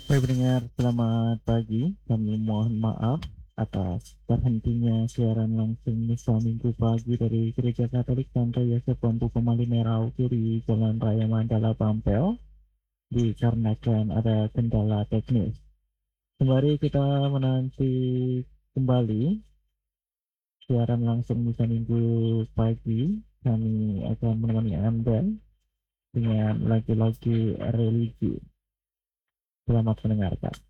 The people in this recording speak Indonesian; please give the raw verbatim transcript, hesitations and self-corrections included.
Baik pendengar, selamat pagi. Kami mohon maaf atas terhentinya siaran langsung Misa Minggu pagi dari Gereja Katolik Santo Yosef Bambu Pemali Merauke di Jalan Raya Mandala Pampel, dikarenakan ada kendala teknis. Kembali kita menanti kembali siaran langsung Misa Minggu pagi. Kami akan menemani Anda dengan lagi-lagi religi. Selamat mendengarkan.